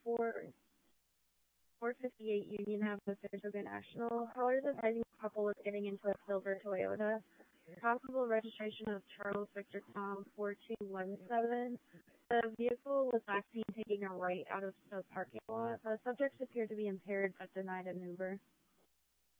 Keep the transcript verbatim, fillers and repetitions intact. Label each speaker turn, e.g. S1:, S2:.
S1: four four fifty-eight Union Avenue, Saratoga National. Callers advising the couple was getting into a silver Toyota. Possible registration of Charles Victor Tom four two one seven. The vehicle was last seen taking a right out of the parking lot. The subjects appeared to be impaired but denied an Uber.